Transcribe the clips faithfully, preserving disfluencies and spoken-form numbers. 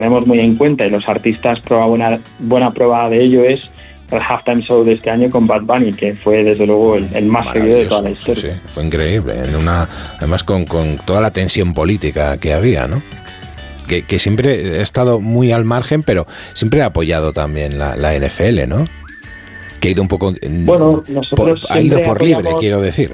tenemos muy en cuenta, y los artistas, prueba buena, buena prueba de ello es el halftime show de este año con Bad Bunny, que fue desde luego el, el más seguido de toda la historia. Sí, sí, fue increíble, en una, además con, con toda la tensión política que había, ¿no? Que, que siempre he estado muy al margen, pero siempre he apoyado también la, la N F L, ¿no? Que ha ido un poco... Bueno, nosotros por, ha ido por apoyamos, libre, quiero decir.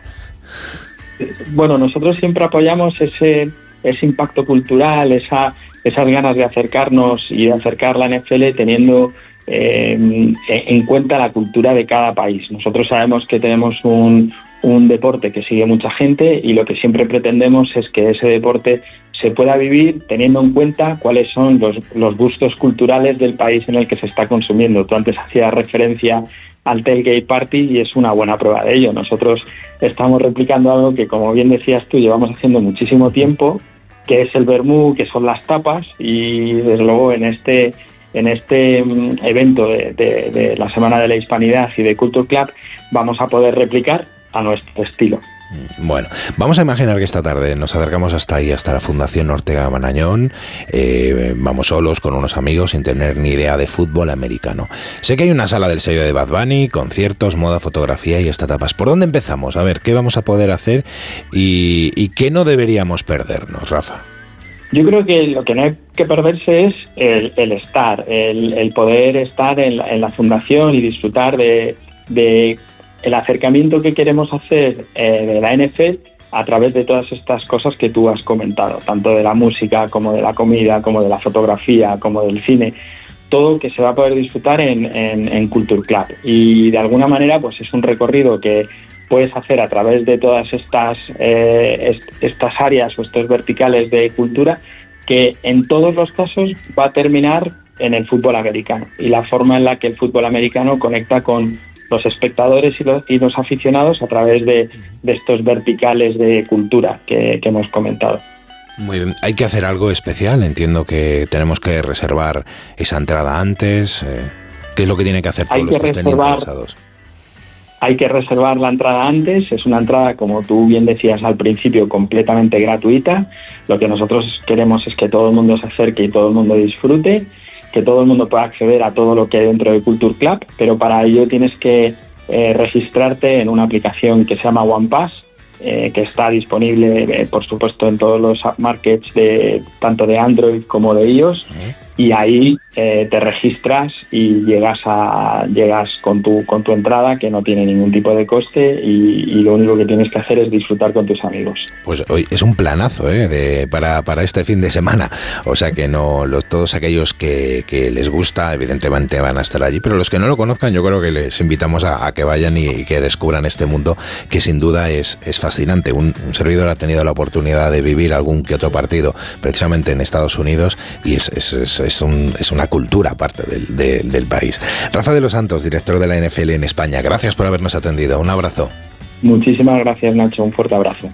Bueno, nosotros siempre apoyamos ese, ese impacto cultural, esa, esas ganas de acercarnos y de acercar la N F L teniendo eh, en cuenta la cultura de cada país. Nosotros sabemos que tenemos un, un deporte que sigue mucha gente, y lo que siempre pretendemos es que ese deporte se pueda vivir teniendo en cuenta cuáles son los, los gustos culturales del país en el que se está consumiendo. Tú antes hacías referencia al tailgate party y es una buena prueba de ello. Nosotros estamos replicando algo que, como bien decías tú, llevamos haciendo muchísimo tiempo, que es el vermú, que son las tapas, y desde luego en este en este evento de, de, de la Semana de la Hispanidad y de Culture Club vamos a poder replicar a nuestro estilo. Bueno, vamos a imaginar que esta tarde nos acercamos hasta ahí, hasta la Fundación Ortega Marañón, eh, vamos solos con unos amigos sin tener ni idea de fútbol americano. Sé que hay una sala del sello de Bad Bunny, conciertos, moda, fotografía y hasta tapas. ¿Por dónde empezamos? A ver, ¿qué vamos a poder hacer y, y qué no deberíamos perdernos, Rafa? Yo creo que lo que no hay que perderse es el, el estar, el, el poder estar en la, en la fundación y disfrutar de, de el acercamiento que queremos hacer eh, de la N F L a través de todas estas cosas que tú has comentado, tanto de la música como de la comida, como de la fotografía, como del cine, todo que se va a poder disfrutar en, en, en Culture Club. Y de alguna manera pues es un recorrido que puedes hacer a través de todas estas, eh, est- estas áreas o estos verticales de cultura, que en todos los casos va a terminar en el fútbol americano y la forma en la que el fútbol americano conecta con los espectadores y los, y los aficionados a través de, de estos verticales de cultura que, que hemos comentado. Muy bien, hay que hacer algo especial, entiendo que tenemos que reservar esa entrada antes. Eh, ¿Qué es lo que tienen que hacer todos los que estén interesados? Hay que reservar la entrada antes, es una entrada, como tú bien decías al principio, completamente gratuita. Lo que nosotros queremos es que todo el mundo se acerque y todo el mundo disfrute, que todo el mundo pueda acceder a todo lo que hay dentro de Culture Club, pero para ello tienes que eh, registrarte en una aplicación que se llama OnePass, eh, que está disponible, eh, por supuesto, en todos los app markets, de, tanto de Android como de iOS, uh-huh. Y ahí eh, te registras y llegas a llegas con tu con tu entrada, que no tiene ningún tipo de coste, y, y lo único que tienes que hacer es disfrutar con tus amigos. Pues hoy es un planazo ¿eh? de, para, para este fin de semana, o sea que no lo, todos aquellos que, que les gusta evidentemente van a estar allí, pero los que no lo conozcan yo creo que les invitamos a, a que vayan y, y que descubran este mundo que sin duda es, es fascinante. Un, un servidor ha tenido la oportunidad de vivir algún que otro partido precisamente en Estados Unidos y es, es, es Es, un, es una cultura aparte del, de, del país. Rafa de los Santos, director de la N F L en España, gracias por habernos atendido. Un abrazo. Muchísimas gracias, Nacho. Un fuerte abrazo.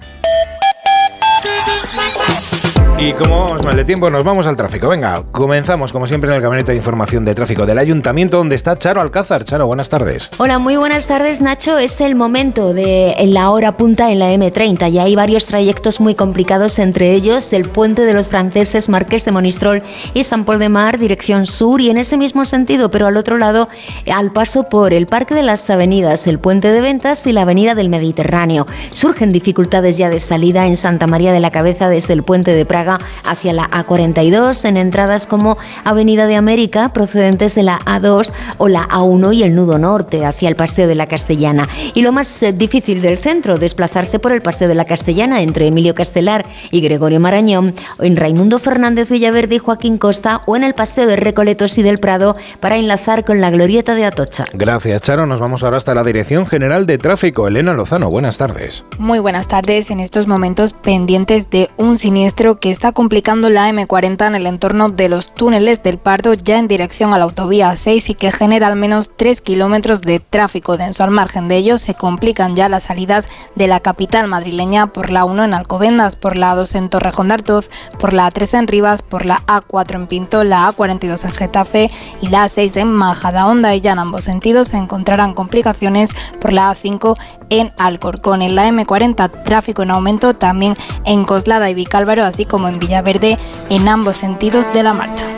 Y como vamos mal de tiempo, nos vamos al tráfico. Venga, comenzamos como siempre en el gabinete de información de tráfico del Ayuntamiento, donde está Charo Alcázar. Charo, buenas tardes. Hola, muy buenas tardes, Nacho. Es el momento de en la hora punta en la eme treinta. Ya hay varios trayectos muy complicados, entre ellos el puente de los franceses Marqués de Monistrol y San Pol de Mar, dirección sur, y en ese mismo sentido, pero al otro lado, al paso por el Parque de las Avenidas, el puente de Ventas y la Avenida del Mediterráneo. Surgen dificultades ya de salida en Santa María de la Cabeza desde el puente de Praga hacia la A cuarenta y dos, en entradas como Avenida de América procedentes de la A dos o la A uno y el nudo norte hacia el Paseo de la Castellana. Y lo más eh, difícil del centro, desplazarse por el Paseo de la Castellana entre Emilio Castelar y Gregorio Marañón, o en Raimundo Fernández Villaverde y Joaquín Costa, o en el Paseo de Recoletos y del Prado para enlazar con la Glorieta de Atocha. Gracias, Charo. Nos vamos ahora hasta la Dirección General de Tráfico. Elena Lozano, buenas tardes. Muy buenas tardes. En estos momentos pendientes de un siniestro que está complicando la eme cuarenta en el entorno de los túneles del Pardo, ya en dirección a la autovía seis, y que genera al menos tres kilómetros de tráfico denso. Al margen de ello, se complican ya las salidas de la capital madrileña por la uno en Alcobendas, por la A dos en Torrejón de Ardoz, por la A tres en Rivas, por la A cuatro en Pinto, la A cuarenta y dos en Getafe y la A seis en Majadahonda, y ya en ambos sentidos se encontrarán complicaciones por la A cinco en Alcorcón. En la eme cuarenta, tráfico en aumento también en Coslada y Vicálvaro, así como en Villaverde, en ambos sentidos de la marcha.